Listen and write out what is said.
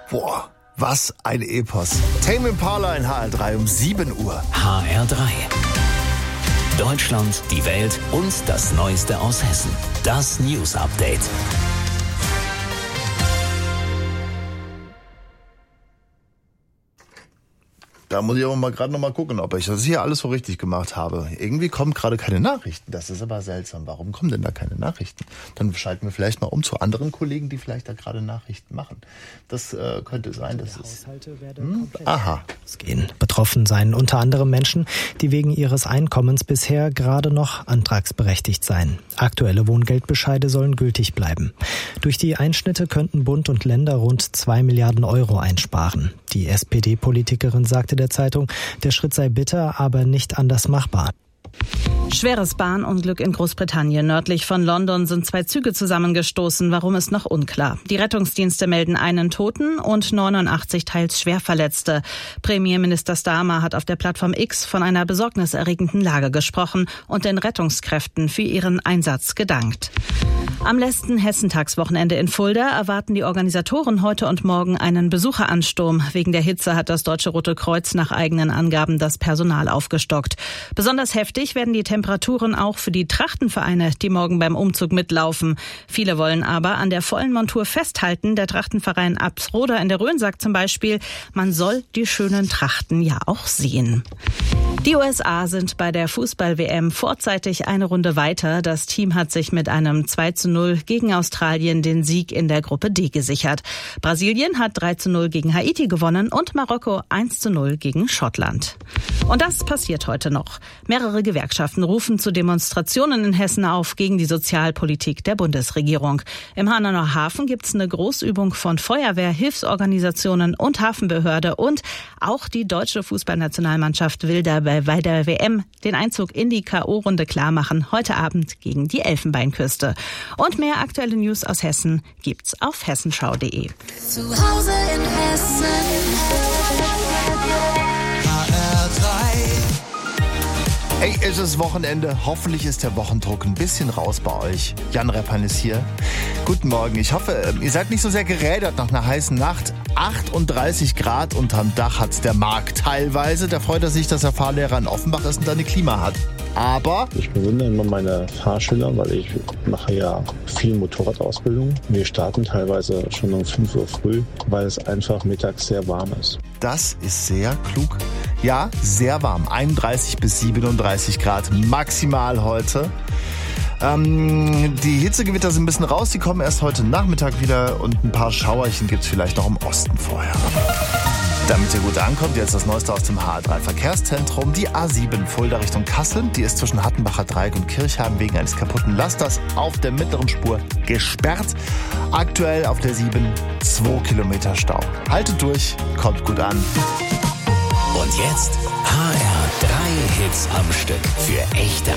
Boah, was ein Epos. Tame Impala in HR3 um 7 Uhr. HR3. Deutschland, die Welt und das Neueste aus Hessen. Das News Update. Da muss ich aber gerade noch mal gucken, ob ich das hier alles so richtig gemacht habe. Irgendwie kommen gerade keine Nachrichten. Das ist aber seltsam. Warum kommen denn da keine Nachrichten? Dann schalten wir vielleicht mal um zu anderen Kollegen, die vielleicht da gerade Nachrichten machen. Das könnte sein, dass es... Aha. Gehen. Betroffen seien unter anderem Menschen, die wegen ihres Einkommens bisher gerade noch antragsberechtigt seien. Aktuelle Wohngeldbescheide sollen gültig bleiben. Durch die Einschnitte könnten Bund und Länder rund 2 Milliarden Euro einsparen. Die SPD-Politikerin sagte der Zeitung, der Schritt sei bitter, aber nicht anders machbar. Schweres Bahnunglück in Großbritannien. Nördlich von London sind 2 Züge zusammengestoßen. Warum ist noch unklar. Die Rettungsdienste melden einen Toten und 89 teils Schwerverletzte. Premierminister Starmer hat auf der Plattform X von einer besorgniserregenden Lage gesprochen und den Rettungskräften für ihren Einsatz gedankt. Am letzten Hessentagswochenende in Fulda erwarten die Organisatoren heute und morgen einen Besucheransturm. Wegen der Hitze hat das Deutsche Rote Kreuz nach eigenen Angaben das Personal aufgestockt. Besonders heftig werden die Temperaturen auch für die Trachtenvereine, die morgen beim Umzug mitlaufen. Viele wollen aber an der vollen Montur festhalten. Der Trachtenverein Absroda in der Rhön sagt zum Beispiel, man soll die schönen Trachten ja auch sehen. Die USA sind bei der Fußball-WM vorzeitig eine Runde weiter. Das Team hat sich mit einem 2:0 gegen Australien den Sieg in der Gruppe D gesichert. Brasilien hat 3:0 gegen Haiti gewonnen und Marokko 1:0 gegen Schottland. Und das passiert heute noch. Mehrere Gewerkschaften rufen zu Demonstrationen in Hessen auf gegen die Sozialpolitik der Bundesregierung. Im Hanauer Hafen gibt's eine Großübung von Feuerwehr, Hilfsorganisationen und Hafenbehörde. Und auch die deutsche Fußballnationalmannschaft will dabei bei der WM den Einzug in die K.O.-Runde klarmachen. Heute Abend gegen die Elfenbeinküste. Und mehr aktuelle News aus Hessen gibt's auf hessenschau.de. Zu Hause in Hessen. Hey, es ist Wochenende. Hoffentlich ist der Wochendruck ein bisschen raus bei euch. Jan Reppan ist hier. Guten Morgen. Ich hoffe, ihr seid nicht so sehr gerädert nach einer heißen Nacht. 38 Grad unterm Dach hat's der Marc teilweise. Da freut er sich, dass er Fahrlehrer in Offenbach ist und da eine Klima hat. Aber ich bewundere immer meine Fahrschüler, weil ich mache ja viel Motorradausbildung. Wir starten teilweise schon um 5 Uhr früh, weil es einfach mittags sehr warm ist. das ist sehr klug. Ja, sehr warm. 31 bis 37 Grad maximal heute. Die Hitzegewitter sind ein bisschen raus. Die kommen erst heute Nachmittag wieder und ein paar Schauerchen gibt es vielleicht noch im Osten vorher. Damit ihr gut ankommt, jetzt das Neueste aus dem HR3 Verkehrszentrum. Die A7 Fulda Richtung Kassel, die ist zwischen Hattenbacher Dreieck und Kirchheim wegen eines kaputten Lasters auf der mittleren Spur gesperrt. Aktuell auf der 7 2 Kilometer Stau. Haltet durch, kommt gut an. Und jetzt HR3 Hits am Stück für echte